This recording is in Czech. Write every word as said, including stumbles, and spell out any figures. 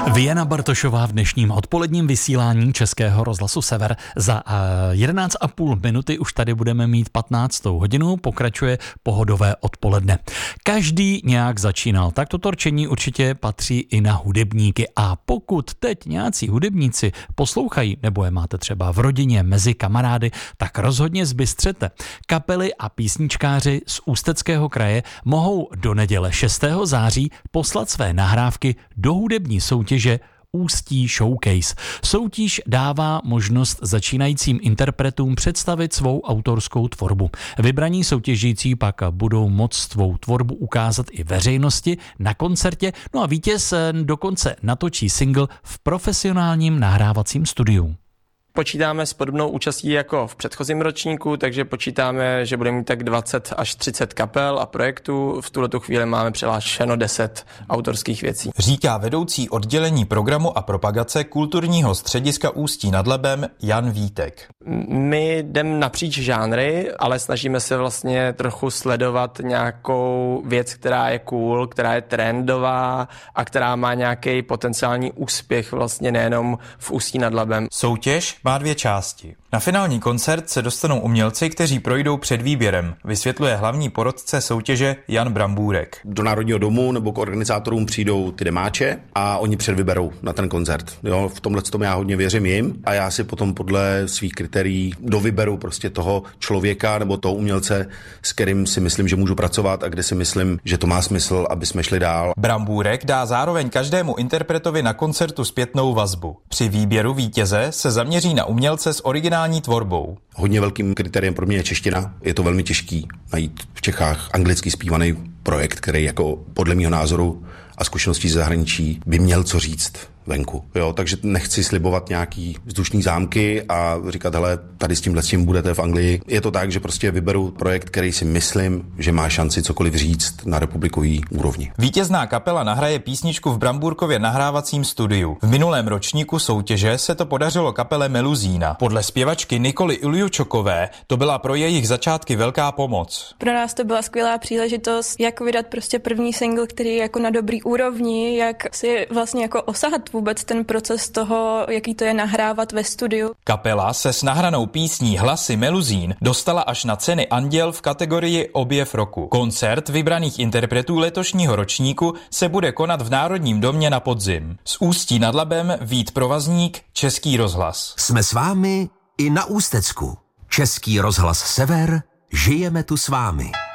Jana Bartošová v dnešním odpoledním vysílání Českého rozhlasu Sever. Za jedenáct a půl minuty už tady budeme mít patnáctou hodinu, pokračuje pohodové odpoledne. Každý nějak začínal, tak toto rčení určitě patří i na hudebníky. A pokud teď nějací hudebníci poslouchají, nebo je máte třeba v rodině, mezi kamarády, tak rozhodně zbystřete. Kapely a písničkáři z Ústeckého kraje mohou do neděle šestého září poslat své nahrávky do hudební soutěže Ústí Showcase. Soutěž dává možnost začínajícím interpretům představit svou autorskou tvorbu. Vybraní soutěžící pak budou moct svou tvorbu ukázat i veřejnosti na koncertě, no a vítěz dokonce natočí single v profesionálním nahrávacím studiu. Počítáme s podobnou účastí jako v předchozím ročníku, takže počítáme, že budeme mít tak dvacet až třicet kapel a projektů. V tuhletu chvíli máme přihlášeno deset autorských věcí. Říká vedoucí oddělení programu a propagace kulturního střediska Ústí nad Labem Jan Vítek. My jdeme napříč žánry, ale snažíme se vlastně trochu sledovat nějakou věc, která je cool, která je trendová a která má nějaký potenciální úspěch vlastně nejenom v Ústí nad Labem. Soutěž má dvě části. Na finální koncert se dostanou umělci, kteří projdou před výběrem, vysvětluje hlavní porotce soutěže Jan Brambůrek. Do Národního domu nebo k organizátorům přijdou ty demáče a oni předvyberou na ten koncert. Jo, v tomhle tom já hodně věřím jim a já si potom podle svých kritérií dovyberu prostě toho člověka nebo toho umělce, s kterým si myslím, že můžu pracovat a kde si myslím, že to má smysl, aby jsme šli dál. Brambůrek dá zároveň každému interpretovi na koncertu zpětnou vazbu. Při výběru vítěze se zaměří na umělce s originální tvorbou. Hodně velkým kritériem pro mě je čeština. Je to velmi těžký najít v Čechách anglicky zpívaný projekt, který jako podle mého názoru a zkušeností ze zahraničí by měl co říct venku. Jo, takže nechci slibovat nějaký vzdušný zámky a říkat, hele, tady s tímhle s tím budete v Anglii. Je to tak, že prostě vyberu projekt, který si myslím, že má šanci cokoliv říct na republikový úrovni. Vítězná kapela nahraje písničku v Brambůrkově nahrávacím studiu. V minulém ročníku soutěže se to podařilo kapele Meluzína. Podle zpěvačky Nikoly Iljučokové to byla pro jejich začátky velká pomoc. Pro nás to byla skvělá příležitost, jak vydat prostě první single, který je jako na dobrý úrovni, jak si vlastně jako osahat vůbec ten proces toho, jaký to je nahrávat ve studiu. Kapela se s nahranou písní Hlasy Meluzín dostala až na ceny Anděl v kategorii Objev roku. Koncert vybraných interpretů letošního ročníku se bude konat v Národním domě na podzim. Z Ústí nad Labem Vít Provazník, Český rozhlas. Jsme s vámi i na Ústecku. Český rozhlas Sever, žijeme tu s vámi.